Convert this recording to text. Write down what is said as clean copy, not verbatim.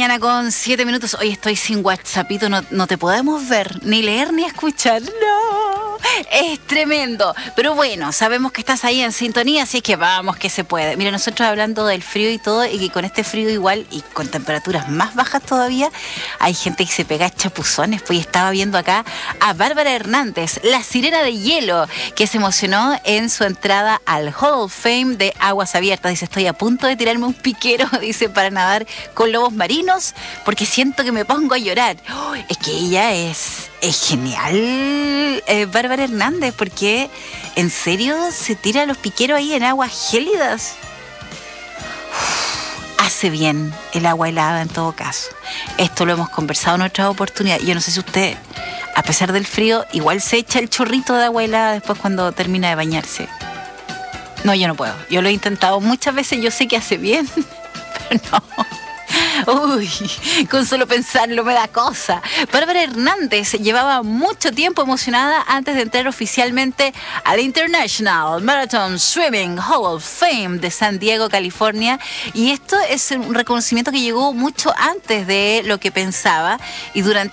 mañana con 7 minutos. Hoy estoy sin WhatsAppito, no te podemos ver, ni leer, ni escuchar. No, es tremendo. Pero bueno, sabemos que estás ahí en sintonía, así que vamos, que se puede. Mira, nosotros hablando del frío y todo, y que con este frío igual, y con temperaturas más bajas todavía, hay gente que se pega chapuzones. Pues estaba viendo acá a Bárbara Hernández, la sirena de hielo, que se emocionó en su entrada al Hall of Fame de Aguas Abiertas. Dice, estoy a punto de tirarme un piquero, dice, para nadar con lobos marinos, porque siento que me pongo a llorar. Oh, es que ella es genial, Bárbara Hernández, porque en serio se tira los piqueros ahí en aguas gélidas. Hace bien el agua helada en todo caso. Esto lo hemos conversado en otras oportunidades. Yo no sé si usted, a pesar del frío, igual se echa el chorrito de agua helada después cuando termina de bañarse. No, yo no puedo. Yo lo he intentado muchas veces, yo sé que hace bien, pero no. Uy, con solo pensarlo me da cosa. Bárbara Hernández llevaba mucho tiempo emocionada antes de entrar oficialmente al International Marathon Swimming Hall of Fame de San Diego, California. Y esto es un reconocimiento que llegó mucho antes de lo que pensaba. Y durante